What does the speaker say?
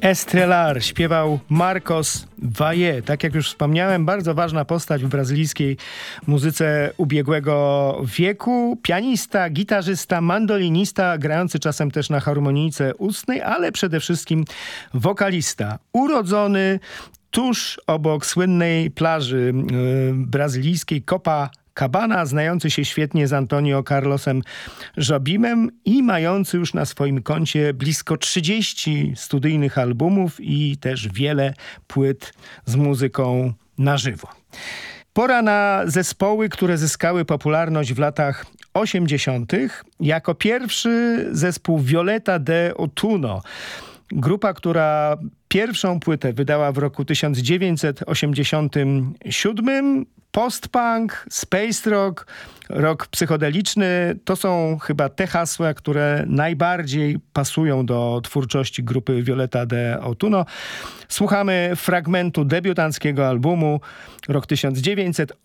Estrelar śpiewał Marcos Valle. Tak jak już wspomniałem, bardzo ważna postać w brazylijskiej muzyce ubiegłego wieku. Pianista, gitarzysta, mandolinista, grający czasem też na harmonijce ustnej, ale przede wszystkim wokalista. Urodzony tuż obok słynnej plaży brazylijskiej Copacabana, znający się świetnie z Antonio Carlosem Jobimem i mający już na swoim koncie blisko 30 studyjnych albumów i też wiele płyt z muzyką na żywo. Pora na zespoły, które zyskały popularność w latach 80. Jako pierwszy zespół Violeta de Autunno. Grupa, która pierwszą płytę wydała w roku 1987. Post-punk, space rock, rock psychodeliczny to są chyba te hasła, które najbardziej pasują do twórczości grupy Violeta de Autunno. Słuchamy fragmentu debiutanckiego albumu, rok 1987.